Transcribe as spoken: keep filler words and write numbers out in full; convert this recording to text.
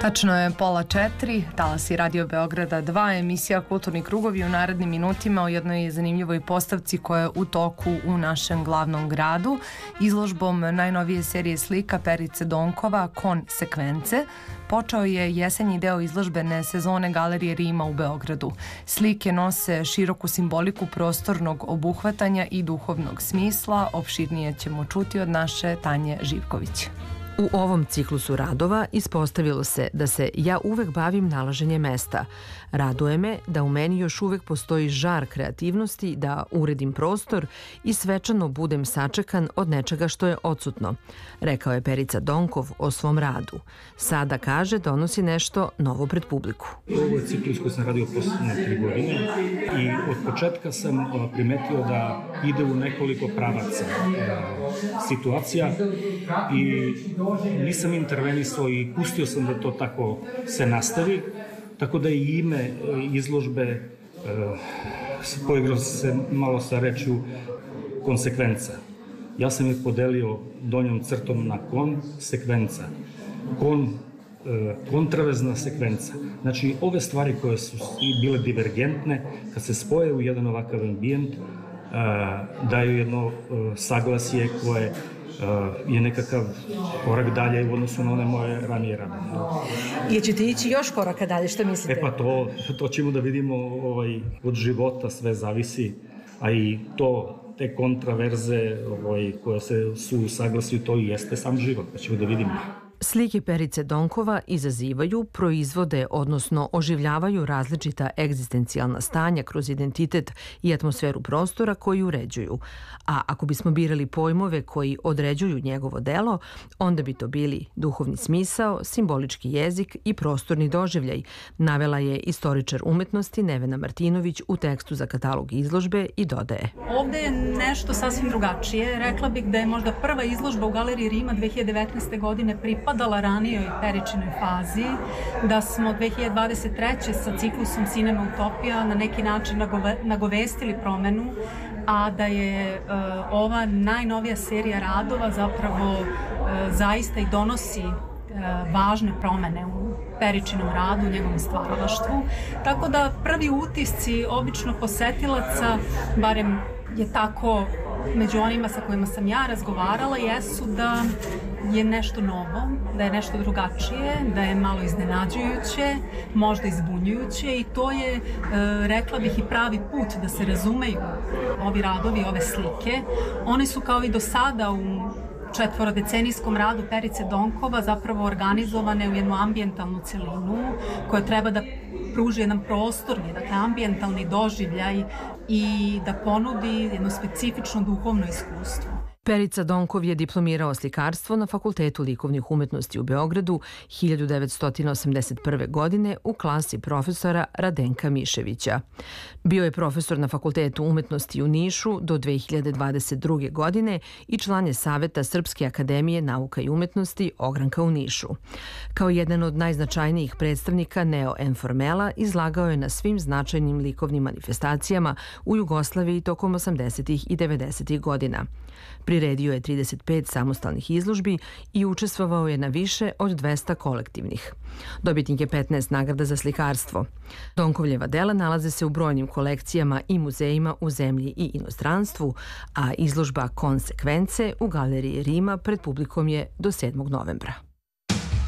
Tačno je pola četiri, talasi Radio Beograda dva, emisija Kulturni krugovi u narednim minutima o jednoj zanimljivoj postavci koja je u toku u našem glavnom gradu, izložbom najnovije serije slika Perice Donkova Kon sekvence. Počeo je jesenji deo izložbene sezone Galerije Rima u Beogradu. Slike nose široku simboliku prostornog obuhvatanja i duhovnog smisla. Opširnije ćemo čuti od naše Tanje Živković. U ovom ciklusu radova ispostavilo se da se ja uvek bavim nalaženjem mesta. Raduje me da u meni još uvek postoji žar kreativnosti da uredim prostor i svečano budem sačekan od nečega što je odsutno, rekao je Perica Donkov o svom radu. Sada, kaže, donosi nešto novo pred publiku. Ovo je ciklus koji sam radio posljednje tri godine i od početka sam primetio da ide u nekoliko pravaca situacija i nisam intervenisao i pustio sam da to tako se nastavi, tako da i ime izložbe poigrao se malo sa rečju konsekvenca. Ja sam ih podelio donjom crtom na kon sekvenca. Kon kontravezna sekvenca. Znači, ove stvari koje su bile divergentne, kad se spoje u jedan ovakav ambijent, daju jedno saglasje koje je nekakav korak dalje u odnosu na one moje ranije rade. I ćete ići još koraka dalje, što mislite? E pa to, to ćemo da vidimo, ovaj, od života sve zavisi, a i to, te kontraverze ovaj, koje se su u saglasju, to i jeste sam život, pa ćemo da vidimo. Slike Perice Donkova izazivaju, proizvode, odnosno oživljavaju različita egzistencijalna stanja kroz identitet i atmosferu prostora koji uređuju. A ako bismo birali pojmove koji određuju njegovo delo, onda bi to bili duhovni smisao, simbolički jezik i prostorni doživljaj, navela je istoričar umetnosti Nevena Martinović u tekstu za katalog izložbe i dodaje. Ovde je nešto sasvim drugačije. Rekla bih da je možda prva izložba u Galeriji Rima dve hiljade devetnaeste. godine pripadala ranijoj Peričinoj fazi, da smo dve hiljade dvadeset treće. sa ciklusom Cinema Utopija na neki način nagove, nagovestili promenu, a da je uh, ova najnovija serija radova zapravo uh, zaista i donosi uh, važne promene u Peričinom radu, u njegovom stvaralaštvu. Tako da prvi utisci obično posetilaca, barem je tako među onima sa kojima sam ja razgovarala, jesu da je nešto novo, da je nešto drugačije, da je malo iznenađujuće, možda izbunjujuće i to je, rekla bih, i pravi put da se razumeju ovi radovi, ove slike. One su kao i do sada u četvorodecenijskom radu Perice Donkova zapravo organizovane u jednu ambijentalnu celinu koja treba da pruži jedan prostorni, dakle ambijentalni doživljaj i da ponudi jedno specifično duhovno iskustvo. Perica Donkov je diplomirao slikarstvo na Fakultetu likovnih umetnosti u Beogradu hiljadu devetsto osamdeset prve. godine u klasi profesora Radenka Miševića. Bio je profesor na Fakultetu umetnosti u Nišu do dve hiljade dvadeset druge. godine i član je Saveta Srpske akademije nauka i umetnosti Ogranka u Nišu. Kao jedan od najznačajnijih predstavnika neo-enformela izlagao je na svim značajnim likovnim manifestacijama u Jugoslaviji tokom osamdesetih i devedesetih. godina. Priredio je trideset pet samostalnih izložbi i učestvovao je na više od dvesta kolektivnih. Dobitnik je petnaest nagrada za slikarstvo. Donkovljeva dela nalaze se u brojnim kolekcijama i muzejima u zemlji i inostranstvu, a izložba Kon sekvence u Galeriji Rima pred publikom je do sedmog novembra.